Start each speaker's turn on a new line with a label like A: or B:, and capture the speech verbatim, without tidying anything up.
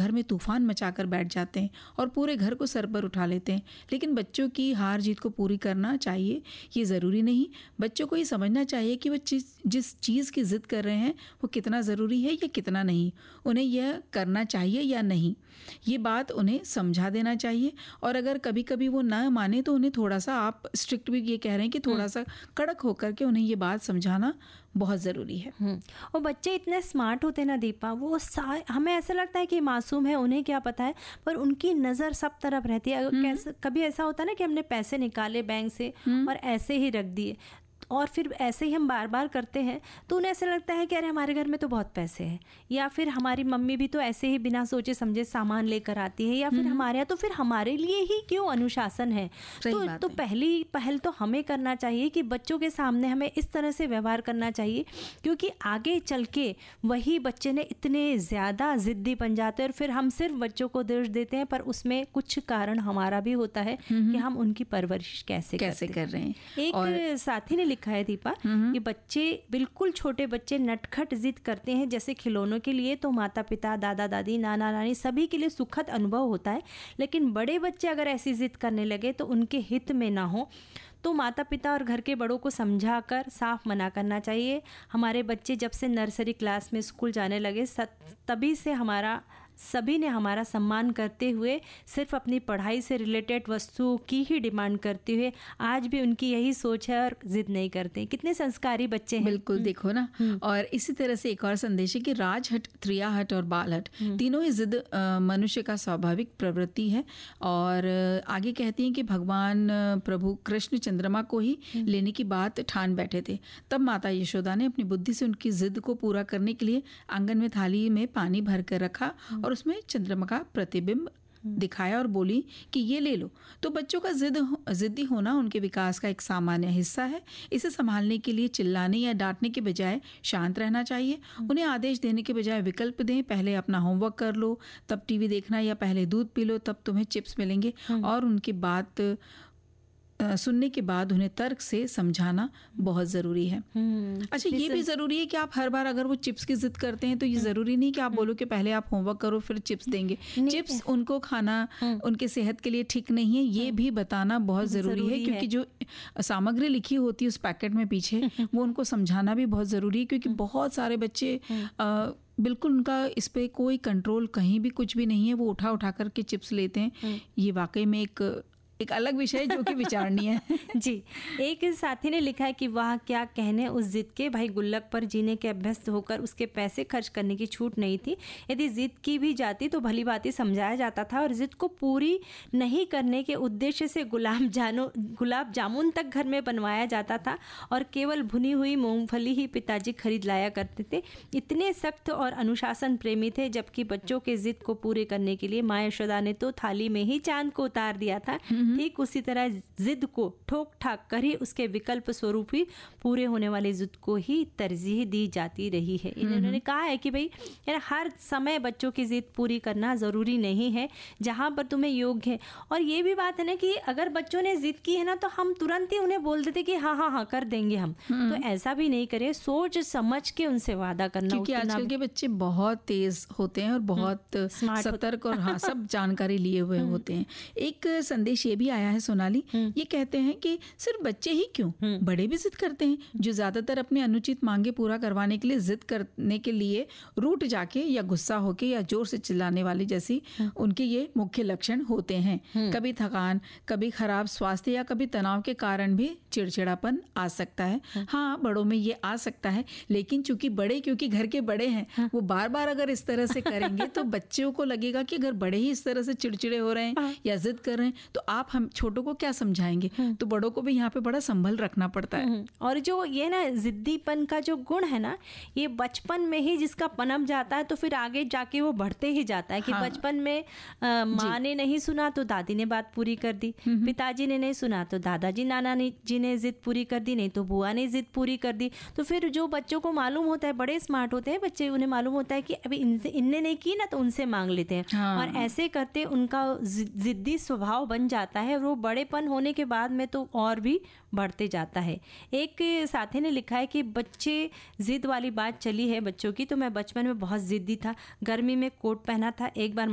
A: घर में तूफान मचाकर बैठ जाते हैं और पूरे घर को सर पर उठा लेते हैं। लेकिन बच्चों की हार जीत को पूरी करना चाहिए ये ज़रूरी नहीं। बच्चों को ये समझना चाहिए कि वो चीज़ जिस चीज़ की ज़िद कर रहे हैं वो कितना ज़रूरी है या कितना नहीं, उन्हें यह करना चाहिए या नहीं, ये बात उन्हें समझा देना चाहिए। और अगर कभी कभी वो ना माने तो उन्हें थोड़ा सा, आप स्ट्रिक्ट भी ये कह रहे हैं कि थोड़ा सा कड़क होकर के उन्हें ये बात समझाना बहुत ज़रूरी है।
B: और बच्चे इतने स्मार्ट होते हैं ना दीपा, वो हमें ऐसा लगता है कि मासूम है, उन्हें क्या पता है, पर उनकी नज़र सब तरफ रहती है। कैसे कभी ऐसा होता है ना कि हमने पैसे निकाले बैंक से और ऐसे ही रख दिए, और फिर ऐसे ही हम बार बार करते हैं तो उन्हें ऐसा लगता है कि अरे हमारे घर में तो बहुत पैसे हैं, या फिर हमारी मम्मी भी तो ऐसे ही बिना सोचे समझे सामान लेकर आती है, या फिर हमारे यहाँ तो फिर हमारे लिए ही क्यों अनुशासन है। तो तो पहली पहल तो हमें करना चाहिए कि बच्चों के सामने हमें इस तरह से व्यवहार करना चाहिए, क्योंकि आगे चल के वही बच्चे ने इतने ज़्यादा ज़िद्दी बन जाते हैं और फिर हम सिर्फ बच्चों को दोष देते हैं, पर उसमें कुछ कारण हमारा भी होता है कि हम उनकी परवरिश कैसे
A: कैसे कर रहे हैं।
B: एक साथी ने लिखा है दीपा, ये बच्चे बिल्कुल छोटे बच्चे नटखट जिद करते हैं जैसे खिलौनों के लिए, तो माता पिता, दादा दादी, नाना नानी सभी के लिए सुखद अनुभव होता है। लेकिन बड़े बच्चे अगर ऐसी जिद करने लगे तो उनके हित में ना हो, तो माता पिता और घर के बड़ों को समझाकर साफ मना करना चाहिए। हमारे बच्चे जब से नर्सरी क्लास में स्कूल जाने लगे तभी से हमारा सभी ने हमारा सम्मान करते हुए सिर्फ अपनी पढ़ाई से रिलेटेड वस्तुओं की ही डिमांड करते हुए आज भी उनकी यही सोच है और जिद नहीं करते। कितने संस्कारी बच्चे हैं।
A: बिल्कुल, देखो ना। और इसी तरह से एक और संदेश है कि राजहट, त्रियाहट और बालहट तीनों ही जिद मनुष्य का स्वाभाविक प्रवृत्ति है। और आगे कहती हैं कि भगवान प्रभु कृष्ण चंद्रमा को ही लेने की बात ठान बैठे थे। तब माता यशोदा ने अपनी बुद्धि से उनकी जिद को पूरा करने के लिए आंगन में थाली में पानी भर कर रखा और उसमें चंद्रमा का प्रतिबिंब दिखाया और बोली कि ये ले लो। तो बच्चों का जिद जिद्दी होना उनके विकास का एक सामान्य हिस्सा है। इसे संभालने के लिए चिल्लाने या डांटने के बजाय शांत रहना चाहिए। उन्हें आदेश देने के बजाय विकल्प दें। पहले अपना होमवर्क कर लो तब टीवी देखना, या पहले दूध पी लो तब तुम्हें चिप्स मिलेंगे। और उनकी बात सुनने के बाद उन्हें तर्क से समझाना बहुत ज़रूरी है। अच्छा, ये भी ज़रूरी है कि आप हर बार अगर वो चिप्स की जिद करते हैं तो ये ज़रूरी नहीं कि आप बोलो कि पहले आप होमवर्क करो फिर चिप्स देंगे। चिप्स उनको खाना उनके सेहत के लिए ठीक नहीं है, ये भी बताना बहुत ज़रूरी है, क्योंकि जो सामग्री लिखी होती है उस पैकेट में पीछे वो उनको समझाना भी बहुत ज़रूरी है। क्योंकि बहुत सारे बच्चे आ, बिल्कुल उनका इस पे कोई कंट्रोल कहीं भी कुछ भी नहीं है, वो उठा उठा करके चिप्स लेते हैं। ये वाकई में एक एक अलग विषय जो कि विचारणीय है।
B: जी, एक साथी ने लिखा है कि वह क्या कहने उस जिद के, भाई गुल्लक पर जीने के अभ्यस्त होकर उसके पैसे खर्च करने की छूट नहीं थी। यदि जिद की भी जाती तो भली भांति समझाया जाता था और जिद को पूरी नहीं करने के उद्देश्य से गुलाब जानो गुलाब जामुन तक घर में बनवाया जाता था और केवल भुनी हुई मूंगफली ही पिताजी खरीद लाया करते थे। इतने सख्त और अनुशासन प्रेमी थे, जबकि बच्चों के जिद को पूरे करने के लिए माँ यशोदा ने तो थाली में ही चांद को उतार दिया था। ठीक उसी तरह जिद को ठोक ठाक कर ही उसके विकल्प स्वरूप ही पूरे होने वाले जिद को ही तरजीह दी जाती रही है। इन्होंने कहा है कि भाई यार हर समय बच्चों की जिद पूरी करना ज़रूरी नहीं है, जहाँ पर तुम्हें योग्य है। और ये भी बात है ना कि अगर बच्चों ने जिद की है ना तो हम तुरंत ही उन्हें बोल देते कि हाँ हाँ हाँ कर देंगे हम, तो ऐसा भी नहीं करें, सोच समझ के उनसे वादा करना।
A: क्योंकि आजकल के बच्चे बहुत तेज होते हैं और बहुत सतर्क और हाँ सब जानकारी लिए हुए होते हैं। एक संदेश ये भी आया है सोनाली, ये कहते हैं कि सिर्फ बच्चे ही क्यों, बड़े भी जिद करते हैं, जो ज्यादातर अपने अनुचित मांगे पूरा करवाने के लिए जिद करने के लिए रूठ जाके या गुस्सा होके या जोर से चिल्लाने वाली जैसी उनके ये मुख्य लक्षण होते हैं। कभी थकान, कभी खराब स्वास्थ्य या कभी तनाव के कारण भी चिड़चिड़ापन आ सकता है। हाँ, बड़ों में ये आ सकता है, लेकिन चूंकि बड़े क्योंकि घर के बड़े हैं वो बार बार अगर इस तरह से करेंगे तो बच्चों को लगेगा कि अगर बड़े ही इस तरह से चिड़चिड़े हो रहे हैं या जिद कर रहे हैं तो आप हम छोटों को क्या समझाएंगे। तो बड़ों को भी यहाँ पे बड़ा संभल रखना पड़ता है।
B: और जो ये ना जिद्दीपन का जो गुण है ना, ये बचपन में ही जिसका पनप जाता है तो फिर आगे जाके वो बढ़ते ही जाता है कि हाँ। बचपन में आ, माँ ने नहीं सुना तो दादी ने बात पूरी कर दी, पिताजी ने नहीं सुना तो दादाजी नाना जी ने जिद पूरी कर दी, नहीं तो बुआ ने जिद पूरी कर दी। तो फिर जो बच्चों को मालूम होता है, बड़े स्मार्ट होते हैं बच्चे, उन्हें मालूम होता है कि अभी इनसे इनने नहीं की ना तो उनसे मांग लेते हैं। हाँ। और ऐसे करते उनका जिद्दी स्वभाव बन जाता है, वो बड़ेपन होने के बाद में तो और भी बढ़ते जाता है। एक साथी ने लिखा है कि बच्चे जिद वाली बात चली है बच्चों की, तो मैं बचपन में बहुत जिद्दी था, गर्मी में कोट पहना था, एक बार